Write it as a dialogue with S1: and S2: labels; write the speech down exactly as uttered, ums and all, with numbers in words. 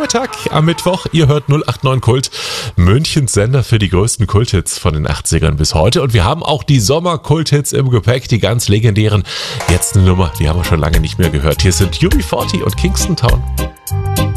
S1: Freitag am Mittwoch. Ihr hört null acht neun Kult, Münchens Sender für die größten Kulthits von den achtzigern bis heute. Und wir haben auch die Sommer-Kulthits im Gepäck, die ganz legendären. Jetzt eine Nummer, die haben wir schon lange nicht mehr gehört. Hier sind U B vierzig und Kingston Town.